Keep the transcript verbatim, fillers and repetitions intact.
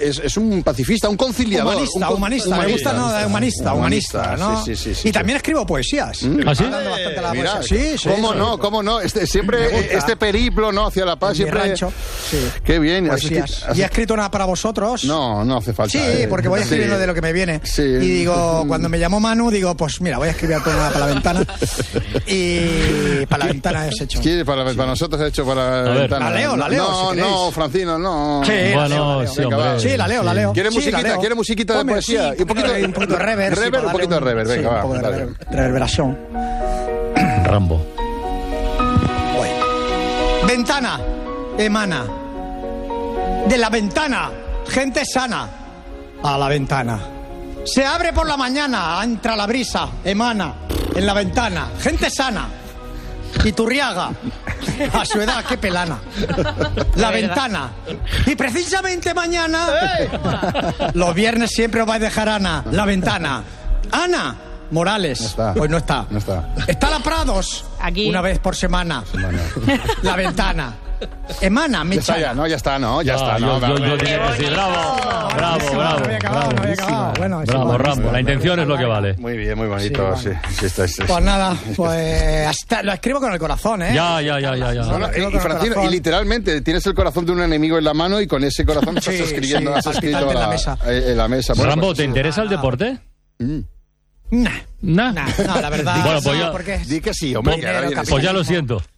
es, es un pacifista, un conciliador. Humanista, un, humanista, humanista. me gusta, no, humanista, humanista, humanista, ¿no? Sí, sí, sí, sí, y también sí. escribo poesías. ¿Ah, sí? Bastante la Mira, poesía. Sí, sí. ¿Cómo sí, no? sí. ¿Cómo no? Este, siempre este periplo, ¿no? Hacia la paz, En siempre. mi rancho, sí. Qué bien. Poesías. Así- ¿Y he escrito una para vosotros? No, no hace falta. Sí, eh. porque voy Sí. escribiendo de lo que me viene. Sí. Y digo, cuando me llamó Manu, digo, pues mira, voy a escribir toda una para la ventana. Y para la ventana es hecho. Sí, para, para nosotros he hecho para la ver. ventana. La leo, la leo, No, si queréis. no, Francino, no. Sí, la Bueno, leo, la leo. sí, hombre. Venga, va. Sí, la leo, la leo. ¿Quiere Sí, musiquita? la leo. ¿Quiere musiquita de Ponme, poesía? sí, Y un poquito- un poquito de rever. sí, Rever, para un poquito de darle rever, venga, sí, va, un poco de dale. rever- reverberación. Rambo. Voy. Ventana, emana. De la ventana, gente sana. A la ventana. Se abre por la mañana, entra la brisa, emana. En la ventana, gente sana. Iturriaga. A su edad, qué pelana. La ventana. Y precisamente mañana, los viernes siempre os vais a dejar Ana. La ventana. Ana Morales. No está. Pues no está. No está. Está la Prados. Aquí. Una vez por semana. La ventana. Emana, mi Ya está, ya, no, ya está, no, ya Ah, está, yo, no. yo, vale. yo diría que sí. Bravo, bravo, buenísimo, bravo. no había acabado, no había acabado. Bueno, es Bravo, igual. Rambo. La intención es lo que vale. Muy bien, muy bonito, sí. Sí, sí, está, sí, Pues sí. nada, pues hasta lo escribo con el corazón, ¿eh? Ya, ya, ya, ya, ya. Bueno, Escribo y, con el Francino, corazón. y literalmente tienes el corazón de un enemigo en la mano y con ese corazón estás Sí, escribiendo, sí, has escrito palpitante en la la- mesa. eh, en la mesa. Bueno, Rambo, pues, ¿te interesa el deporte? mm. Nah, Nah. nah, no, la verdad. Bueno, pues no, ya- porque Di que sí, hombre. Dinero, que ahora vienes- Pues ya lo siento.